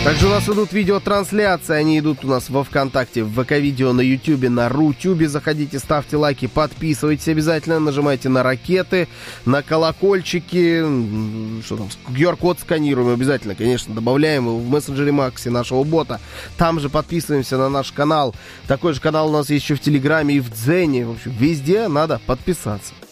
Также у нас идут видеотрансляции, они идут у нас во ВКонтакте, в ВК-видео, на Ютубе, на Рутюбе. Заходите, ставьте лайки, подписывайтесь обязательно, нажимайте на ракеты, на колокольчики, что там, QR-код сканируем обязательно, конечно, добавляем его в мессенджере Макси нашего бота. Там же подписываемся на наш канал. Такой же канал у нас есть еще в Телеграме и в Дзене. В общем, везде надо подписаться.